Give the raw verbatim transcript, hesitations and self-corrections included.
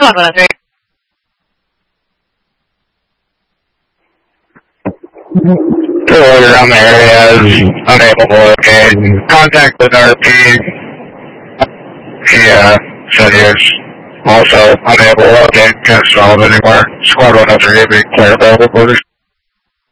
Squad one oh three. Order on the area is unable to locate. Contact with R P. He uh, said he is also unable to locate. Can't solve anywhere. Squad one oh three, be clear available, please.